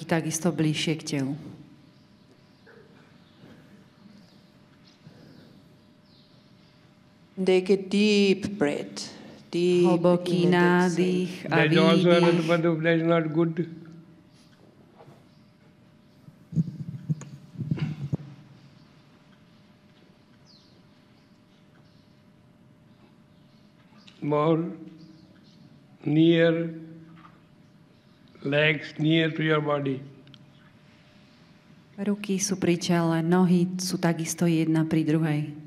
ruky takisto bližšie k telu. Take a deep breath. Deep Hlboký nádych a That also another výdych. part of that is not good. More near legs, near to your body. Ruky sú pri čele, nohy sú takisto jedna pri druhej.